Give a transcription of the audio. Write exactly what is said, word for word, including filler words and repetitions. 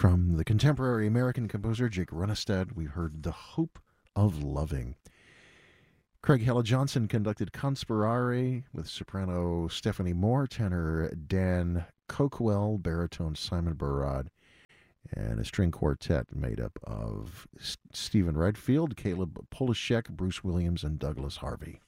From the contemporary American composer Jake Runestad, we heard The Hope of Loving. Craig Hella Johnson conducted Conspirare with soprano Stephanie Moore, tenor Dan Coquell, baritone Simon Barad, and a string quartet made up of S- Stephen Redfield, Caleb Polishek, Bruce Williams, and Douglas Harvey.